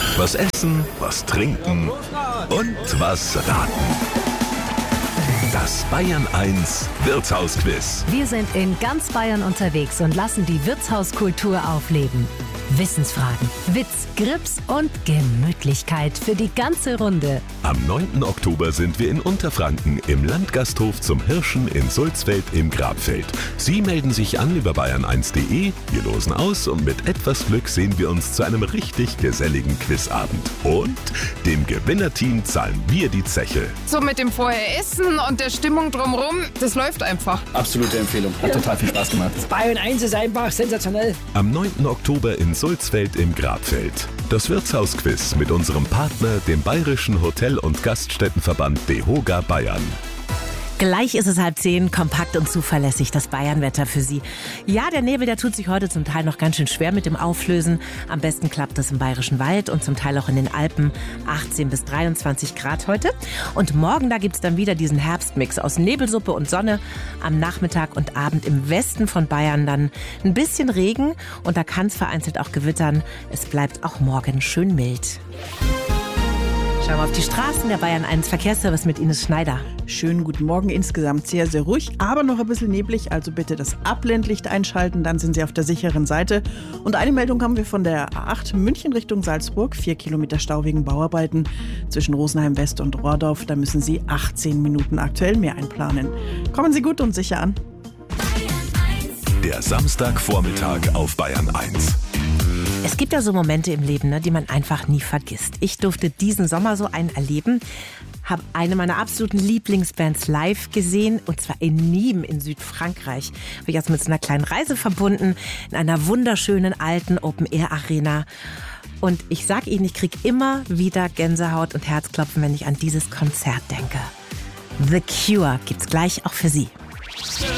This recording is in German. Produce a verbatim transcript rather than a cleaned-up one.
Was essen, was trinken und was raten. Das Bayern eins Wirtshausquiz. Wir sind in ganz Bayern unterwegs und lassen die Wirtshauskultur aufleben. Wissensfragen, Witz, Grips und Gemütlichkeit für die ganze Runde. Am neunten Oktober sind wir in Unterfranken im Landgasthof zum Hirschen in Sulzfeld im Grabfeld. Sie melden sich an über bayern eins punkt de, wir losen aus und mit etwas Glück sehen wir uns zu einem richtig geselligen Quizabend. Und dem Gewinnerteam zahlen wir die Zeche. So mit dem vorher Essen und der Stimmung drumherum, das läuft einfach. Absolute Empfehlung, hat total viel Spaß gemacht. Das Bayern eins ist einfach sensationell. Am neunten Oktober in Sulzfeld im Grabfeld. Das Wirtshausquiz mit unserem Partner, dem Bayerischen Hotel- und Gaststättenverband DEHOGA Bayern. Gleich ist es halb zehn, kompakt und zuverlässig das Bayernwetter für Sie. Ja, der Nebel, der tut sich heute zum Teil noch ganz schön schwer mit dem Auflösen. Am besten klappt das im Bayerischen Wald und zum Teil auch in den Alpen. achtzehn bis dreiundzwanzig Grad heute. Und morgen, da gibt's dann wieder diesen Herbstmix aus Nebelsuppe und Sonne. Am Nachmittag und Abend im Westen von Bayern dann ein bisschen Regen. Und da kann es vereinzelt auch gewittern. Es bleibt auch morgen schön mild. Schauen wir auf die Straßen der Bayern eins Verkehrsservice mit Ines Schneider. Schönen guten Morgen, insgesamt sehr, sehr ruhig, aber noch ein bisschen neblig, also bitte das Abblendlicht einschalten, dann sind Sie auf der sicheren Seite. Und eine Meldung haben wir von der A acht München Richtung Salzburg, vier Kilometer Stau wegen Bauarbeiten zwischen Rosenheim West und Rohrdorf, da müssen Sie achtzehn Minuten aktuell mehr einplanen. Kommen Sie gut und sicher an. Der Samstagvormittag auf Bayern eins. Es gibt ja so Momente im Leben, ne, die man einfach nie vergisst. Ich durfte diesen Sommer so einen erleben, habe eine meiner absoluten Lieblingsbands live gesehen, und zwar in Nîmes in Südfrankreich. Habe ich also mit so einer kleinen Reise verbunden, in einer wunderschönen alten Open-Air-Arena. Und ich sag Ihnen, ich kriege immer wieder Gänsehaut und Herzklopfen, wenn ich an dieses Konzert denke. The Cure gibt's gleich auch für Sie.